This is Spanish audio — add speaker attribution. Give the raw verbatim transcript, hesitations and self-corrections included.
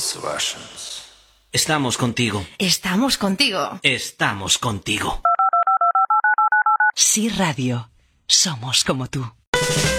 Speaker 1: us Russians.
Speaker 2: Estamos contigo.
Speaker 3: Estamos contigo.
Speaker 2: Estamos contigo.
Speaker 4: Sí Radio. Somos como tú.